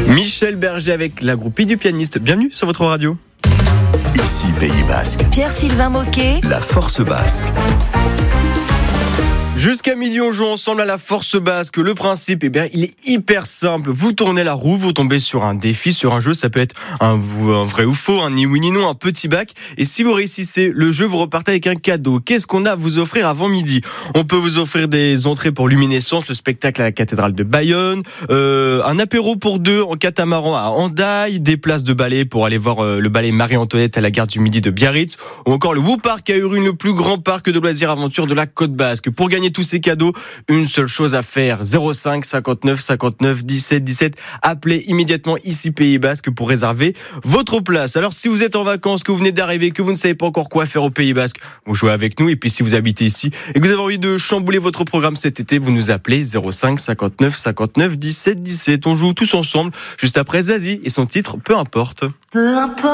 Michel Berger avec la groupie du pianiste. Bienvenue sur votre radio. Ici Pays Basque. Pierre-Sylvain Moquet. La Force Basque. Jusqu'à midi, on joue ensemble à la Force Basque. Le principe, il est hyper simple. Vous tournez la roue, vous tombez sur un défi, sur un jeu. Ça peut être un vrai ou faux, un ni oui ni non, un petit bac. Et si vous réussissez le jeu, vous repartez avec un cadeau. Qu'est-ce qu'on a à vous offrir avant midi ? On peut vous offrir des entrées pour Luminescence, le spectacle à la cathédrale de Bayonne, un apéro pour deux en catamaran à Hendaye, des places de ballet pour aller voir le ballet Marie-Antoinette à la gare du Midi de Biarritz, ou encore le Woo Park à Urune, le plus grand parc de loisirs aventure de la Côte Basque. Pour gagner tous ces cadeaux, une seule chose à faire, 05 59 59 17 17. Appelez immédiatement ici Pays Basque pour réserver votre place. Alors si vous êtes en vacances, que vous venez d'arriver, que vous ne savez pas encore quoi faire au Pays Basque, vous jouez avec nous. Et puis si vous habitez ici et que vous avez envie de chambouler votre programme cet été, vous nous appelez 05 59 59 17 17. On joue tous ensemble juste après Zazie et son titre Peu importe. Peu importe.